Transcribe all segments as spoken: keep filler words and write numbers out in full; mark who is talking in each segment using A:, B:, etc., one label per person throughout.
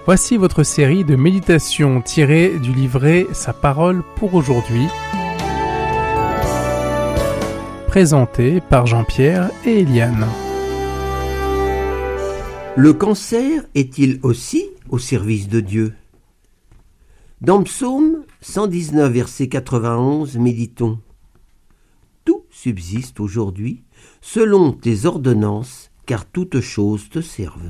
A: Voici votre série de méditations tirées du livret Sa parole pour aujourd'hui, présentée par Jean-Pierre et Eliane.
B: Le cancer est-il aussi au service de Dieu ? Dans Psaume cent dix-neuf, verset quatre-vingt-onze, méditons. Tout subsiste aujourd'hui selon tes ordonnances, car toutes choses te servent.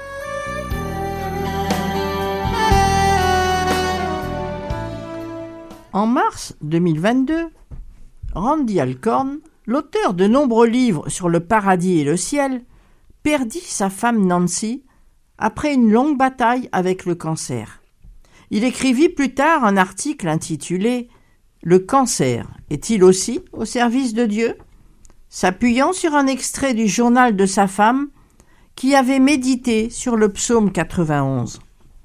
C: En mars deux mille vingt-deux, Randy Alcorn, l'auteur de nombreux livres sur le paradis et le ciel, perdit sa femme Nancy après une longue bataille avec le cancer. Il écrivit plus tard un article intitulé « Le cancer est-il aussi au service de Dieu ?» s'appuyant sur un extrait du journal de sa femme qui avait médité sur le psaume quatre-vingt-onze.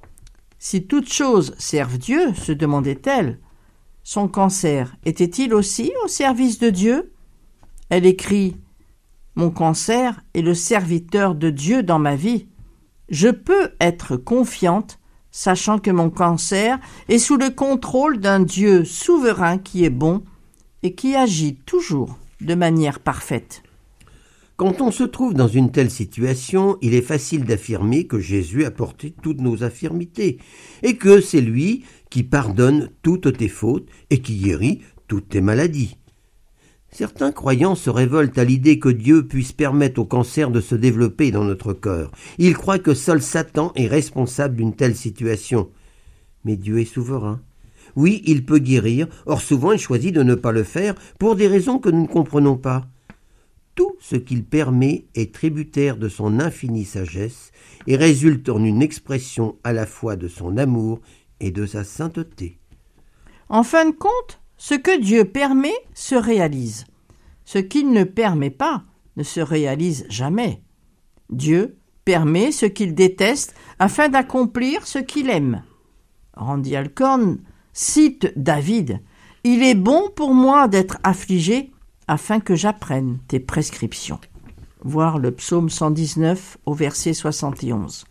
C: Si toutes choses servent Dieu, se demandait-elle, son cancer était-il aussi au service de Dieu ? Elle écrit « Mon cancer est le serviteur de Dieu dans ma vie. Je peux être confiante, sachant que mon cancer est sous le contrôle d'un Dieu souverain qui est bon et qui agit toujours de manière parfaite. »
B: Quand on se trouve dans une telle situation, il est facile d'affirmer que Jésus a porté toutes nos infirmités et que c'est lui qui pardonne toutes tes fautes et qui guérit toutes tes maladies. Certains croyants se révoltent à l'idée que Dieu puisse permettre au cancer de se développer dans notre corps. Ils croient que seul Satan est responsable d'une telle situation. Mais Dieu est souverain. Oui, il peut guérir, or souvent il choisit de ne pas le faire pour des raisons que nous ne comprenons pas. Tout ce qu'il permet est tributaire de son infinie sagesse et résulte en une expression à la fois de son amour et de sa sainteté.
C: En fin de compte, ce que Dieu permet se réalise. Ce qu'il ne permet pas ne se réalise jamais. Dieu permet ce qu'il déteste afin d'accomplir ce qu'il aime. Randy Alcorn cite David « Il est bon pour moi d'être affligé afin que j'apprenne tes prescriptions. » Voir le psaume cent dix-neuf au verset soixante et onze.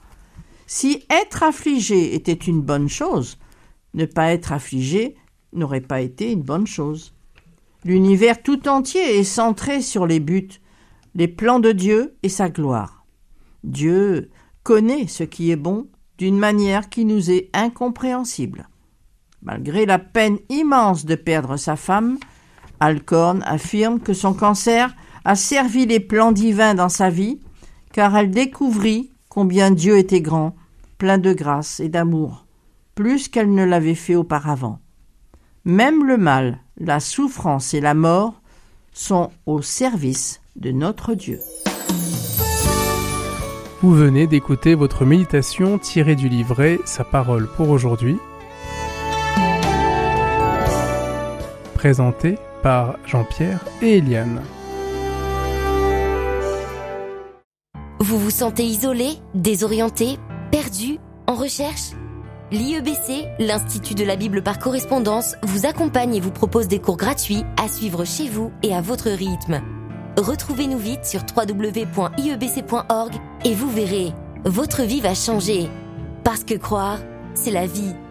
C: Si être affligé était une bonne chose, ne pas être affligé n'aurait pas été une bonne chose. L'univers tout entier est centré sur les buts, les plans de Dieu et sa gloire. Dieu connaît ce qui est bon d'une manière qui nous est incompréhensible. Malgré la peine immense de perdre sa femme, Alcorn affirme que son cancer a servi les plans divins dans sa vie, car elle découvrit combien Dieu était grand, plein de grâce et d'amour, plus qu'elle ne l'avait fait auparavant. Même le mal, la souffrance et la mort sont au service de notre Dieu.
A: Vous venez d'écouter votre méditation tirée du livret Sa parole pour aujourd'hui, présentée par Jean-Pierre et Eliane.
D: Vous vous sentez isolé, désorienté, perdu, en recherche ? L'I E B C, l'Institut de la Bible par correspondance, vous accompagne et vous propose des cours gratuits à suivre chez vous et à votre rythme. Retrouvez-nous vite sur w w w point i e b c point org et vous verrez, votre vie va changer. Parce que croire, c'est la vie.